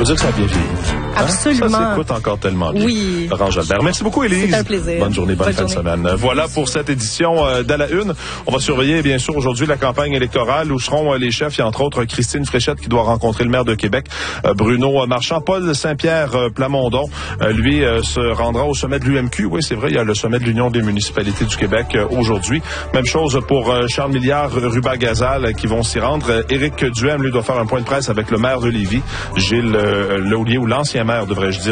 faut dire que ça a bien vieilli. Absolument. Ça s'écoute encore tellement bien. Oui. Laurence Jalbert. Merci beaucoup, Élise. C'est un plaisir. Bonne journée, bonne fin de semaine. Voilà pour cette édition d'À la Une. On va surveiller, bien sûr, aujourd'hui la campagne électorale où seront les chefs. Il y a entre autres Christine Fréchette qui doit rencontrer le maire de Québec, Bruno Marchand. Paul Saint-Pierre Plamondon, lui, se rendra au sommet de l'UMQ. Oui, c'est vrai, il y a le sommet de l'Union des municipalités du Québec aujourd'hui. Même chose pour Charles Milliard, Ruba Gazal qui vont s'y rendre. Éric Duhem, lui, doit faire un point de presse avec le maire de Lévis, Gilles Laulier, ou l'ancien maire, devrais-je dire,